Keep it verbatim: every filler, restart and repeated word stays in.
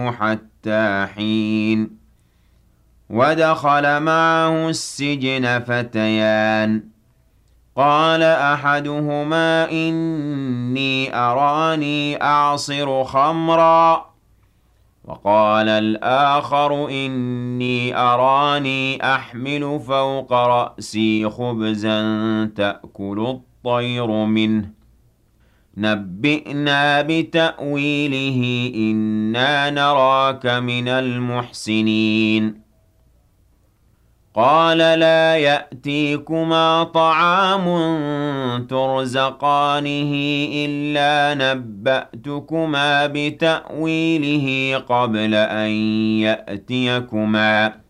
منه حتى حين ودخل معه السجن فتيان قال أحدهما إني أراني أعصر خمرا وقال الآخر إني أراني أحمل فوق رأسي خبزا تأكل الطير منه نبئنا بتأويله إنا نراك من المحسنين قال لا يأتيكما طعام ترزقانه إلا نبأتكما بتأويله قبل أن يأتيكما